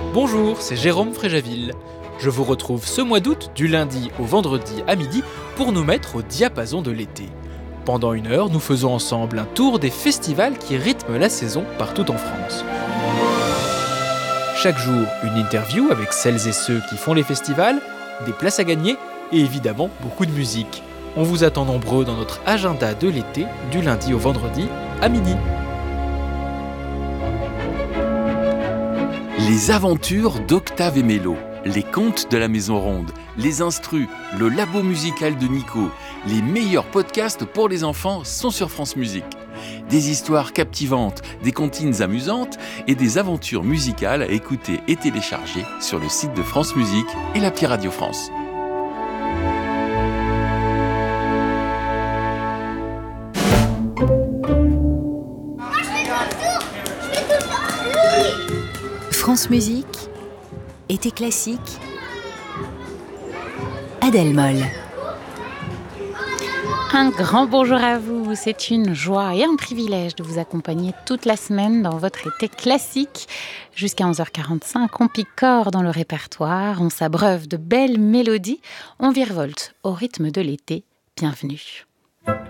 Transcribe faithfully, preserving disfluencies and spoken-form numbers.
Bonjour, c'est Jérôme Fréjaville. Je vous retrouve ce mois d'août, du lundi au vendredi à midi, pour nous mettre au diapason de l'été. Pendant une heure, nous faisons ensemble un tour des festivals qui rythment la saison partout en France. Chaque jour, une interview avec celles et ceux qui font les festivals, des places à gagner et évidemment beaucoup de musique. On vous attend nombreux dans notre agenda de l'été, du lundi au vendredi à midi. Les aventures d'Octave et Mélo, les contes de la Maison Ronde, les instrus, le labo musical de Nico, les meilleurs podcasts pour les enfants sont sur France Musique. Des histoires captivantes, des comptines amusantes et des aventures musicales à écouter et télécharger sur le site de France Musique et l'appli Radio France. France Musique, été classique, Adèle Moll. Un grand bonjour à vous, c'est une joie et un privilège de vous accompagner toute la semaine dans votre été classique. Jusqu'à onze heures quarante-cinq, on picore dans le répertoire, on s'abreuve de belles mélodies, on virevolte au rythme de l'été. Bienvenue.